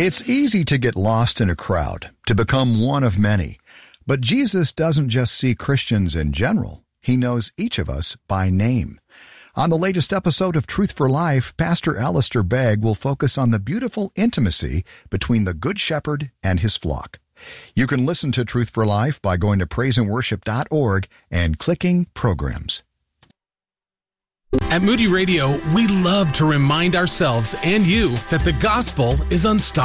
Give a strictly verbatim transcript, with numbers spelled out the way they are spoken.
It's easy to get lost in a crowd, to become one of many. But Jesus doesn't just see Christians in general. He knows each of us by name. On the latest episode of Truth for Life, Pastor Alistair Begg will focus on the beautiful intimacy between the Good Shepherd and his flock. You can listen to Truth for Life by going to praise and worship dot org and clicking Programs. At Moody Radio, we love to remind ourselves and you that the gospel is unstoppable.